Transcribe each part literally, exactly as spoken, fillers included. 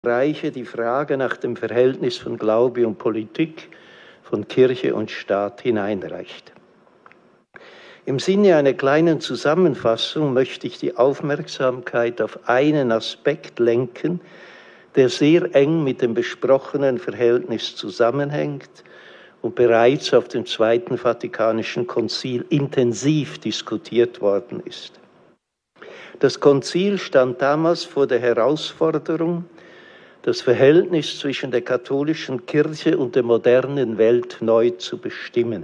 Reiche die Frage nach dem Verhältnis von Glaube und Politik, von Kirche und Staat hineinreicht. Im Sinne einer kleinen Zusammenfassung möchte ich die Aufmerksamkeit auf einen Aspekt lenken, der sehr eng mit dem besprochenen Verhältnis zusammenhängt und bereits auf dem Zweiten Vatikanischen Konzil intensiv diskutiert worden ist. Das Konzil stand damals vor der Herausforderung, das Verhältnis zwischen der katholischen Kirche und der modernen Welt neu zu bestimmen.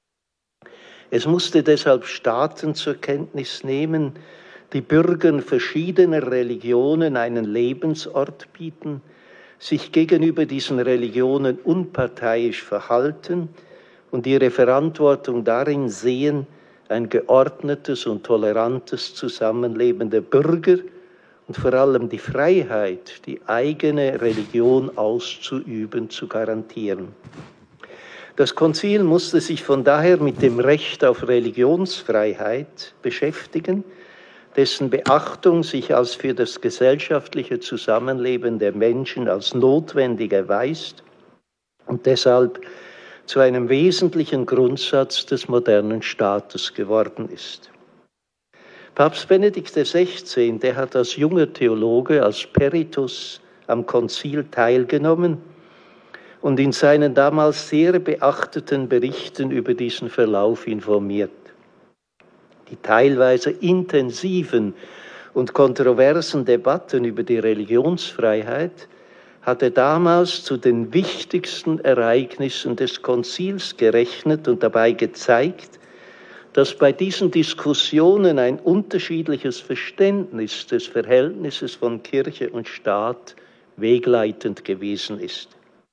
Es musste deshalb Staaten zur Kenntnis nehmen, die Bürgern verschiedener Religionen einen Lebensort bieten, sich gegenüber diesen Religionen unparteiisch verhalten und ihre Verantwortung darin sehen, ein geordnetes und tolerantes Zusammenleben der Bürger und vor allem die Freiheit, die eigene Religion auszuüben, zu garantieren. Das Konzil musste sich von daher mit dem Recht auf Religionsfreiheit beschäftigen, dessen Beachtung sich als für das gesellschaftliche Zusammenleben der Menschen als notwendig erweist und deshalb zu einem wesentlichen Grundsatz des modernen Staates geworden ist. Papst Benedikt der Sechzehnte hat als junger Theologe, als Peritus am Konzil teilgenommen und in seinen damals sehr beachteten Berichten über diesen Verlauf informiert. Die teilweise intensiven und kontroversen Debatten über die Religionsfreiheit hat er damals zu den wichtigsten Ereignissen des Konzils gerechnet und dabei gezeigt, dass bei diesen Diskussionen ein unterschiedliches Verständnis des Verhältnisses von Kirche und Staat wegleitend gewesen ist.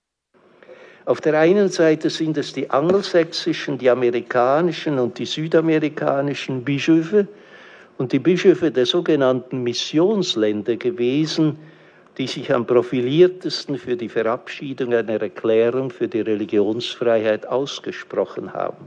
Auf der einen Seite sind es die angelsächsischen, die amerikanischen und die südamerikanischen Bischöfe und die Bischöfe der sogenannten Missionsländer gewesen, die sich am profiliertesten für die Verabschiedung einer Erklärung für die Religionsfreiheit ausgesprochen haben.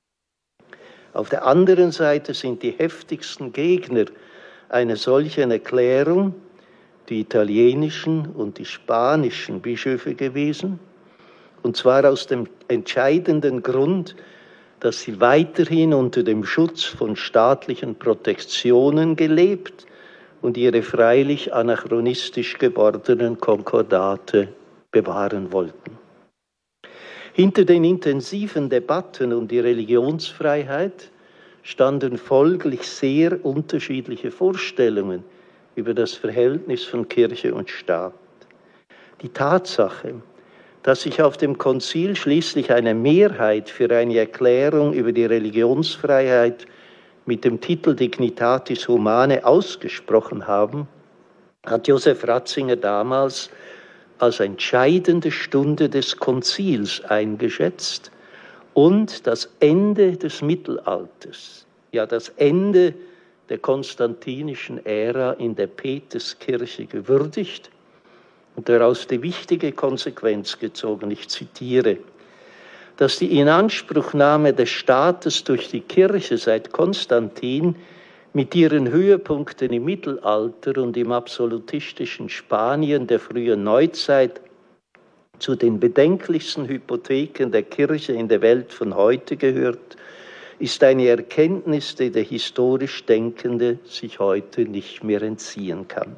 Auf der anderen Seite sind die heftigsten Gegner einer solchen Erklärung die italienischen und die spanischen Bischöfe gewesen, und zwar aus dem entscheidenden Grund, dass sie weiterhin unter dem Schutz von staatlichen Protektionen gelebt und ihre freilich anachronistisch gewordenen Konkordate bewahren wollten. Hinter den intensiven Debatten um die Religionsfreiheit standen folglich sehr unterschiedliche Vorstellungen über das Verhältnis von Kirche und Staat. Die Tatsache, dass sich auf dem Konzil schließlich eine Mehrheit für eine Erklärung über die Religionsfreiheit mit dem Titel Dignitatis Humanae ausgesprochen haben, hat Josef Ratzinger damals als entscheidende Stunde des Konzils eingeschätzt und das Ende des Mittelalters, ja das Ende der konstantinischen Ära in der Peterskirche gewürdigt und daraus die wichtige Konsequenz gezogen, ich zitiere, dass die Inanspruchnahme des Staates durch die Kirche seit Konstantin mit ihren Höhepunkten im Mittelalter und im absolutistischen Spanien der frühen Neuzeit zu den bedenklichsten Hypotheken der Kirche in der Welt von heute gehört, ist eine Erkenntnis, die der historisch Denkende sich heute nicht mehr entziehen kann.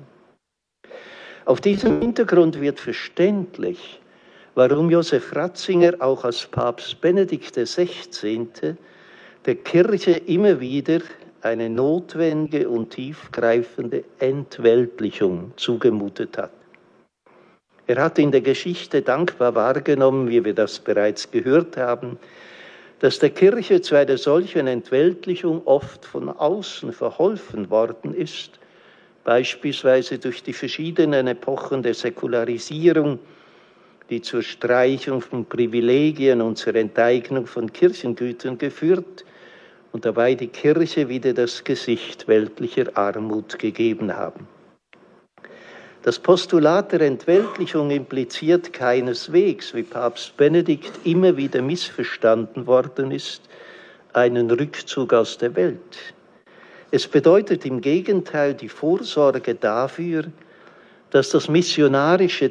Auf diesem Hintergrund wird verständlich, warum Josef Ratzinger auch als Papst Benedikt der Sechzehnte der Kirche immer wieder eine notwendige und tiefgreifende Entweltlichung zugemutet hat. Er hat in der Geschichte dankbar wahrgenommen, wie wir das bereits gehört haben, dass der Kirche zu einer solchen Entweltlichung oft von außen verholfen worden ist, beispielsweise durch die verschiedenen Epochen der Säkularisierung, die zur Streichung von Privilegien und zur Enteignung von Kirchengütern geführt und dabei die Kirche wieder das Gesicht weltlicher Armut gegeben haben. Das Postulat der Entweltlichung impliziert keineswegs, wie Papst Benedikt immer wieder missverstanden worden ist, einen Rückzug aus der Welt. Es bedeutet im Gegenteil die Vorsorge dafür, dass das missionarische